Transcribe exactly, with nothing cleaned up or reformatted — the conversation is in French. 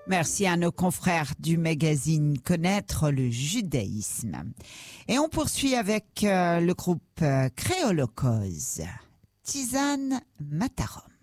Merci à nos confrères du magazine Connaître le judaïsme. Et on poursuit avec euh, le groupe euh, Créolocause, Tisane Matarom.